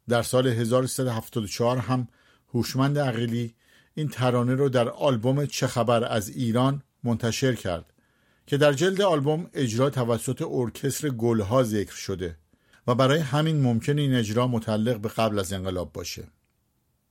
در سال 1374 هم هوشمند عقیلی این ترانه رو در آلبوم چه خبر از ایران منتشر کرد که در جلد آلبوم اجرا توسط ارکستر گلها ذکر شده و برای همین ممکن این اجرا متعلق به قبل از انقلاب باشه.